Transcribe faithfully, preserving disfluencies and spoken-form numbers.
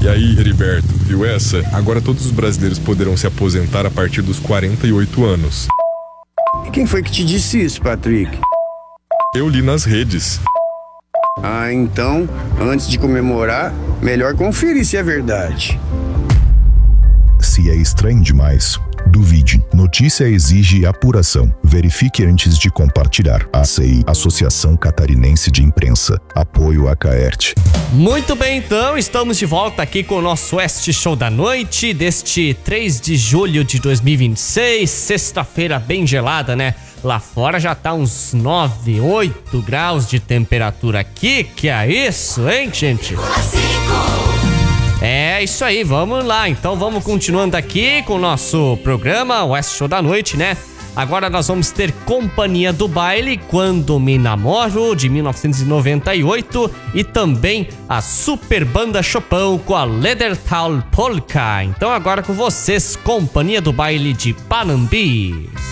E aí, Heriberto, viu essa? Agora todos os brasileiros poderão se aposentar a partir dos quarenta e oito anos. E quem foi que te disse isso, Patrick? Eu li nas redes. Ah, então, antes de comemorar, melhor conferir se é verdade. Se é estranho demais, duvide. Notícia exige apuração. Verifique antes de compartilhar. A C I, Associação Catarinense de Imprensa. Apoio a Caerte. Muito bem, então, estamos de volta aqui com o nosso Oeste Show da Noite deste três de julho de dois mil e vinte e seis, sexta-feira bem gelada, né? Lá fora já tá uns nove, oito graus de temperatura aqui, que é isso, hein, gente? É isso aí, vamos lá. Então vamos continuando aqui com o nosso programa, o Oeste Show da Noite, né? Agora nós vamos ter Companhia do Baile, Quando Me Namoro, de mil novecentos e noventa e oito, e também a Super Banda Chopão com a Ledertal Polka. Então agora com vocês, Companhia do Baile de Panambi.